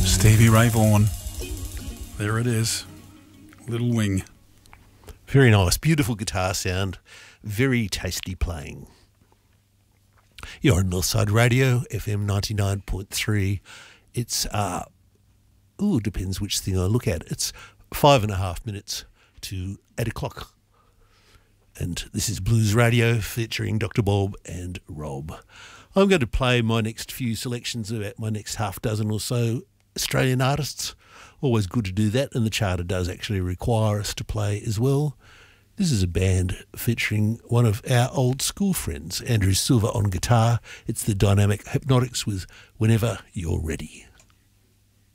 Stevie Ray Vaughan. There it is. Little Wing. Very nice. Beautiful guitar sound. Very tasty playing. You're on Northside Radio, FM 99.3. It's, depends which thing I look at. It's 5.5 minutes to 8 o'clock. And this is Blues Radio featuring Dr. Bob and Rob. I'm going to play my next few selections about my next half dozen or so Australian artists. Always good to do that, and the charter does actually require us to play as well. This is a band featuring one of our old school friends, Andrew Silver on guitar. It's the Dynamic Hypnotics with Whenever You're Ready.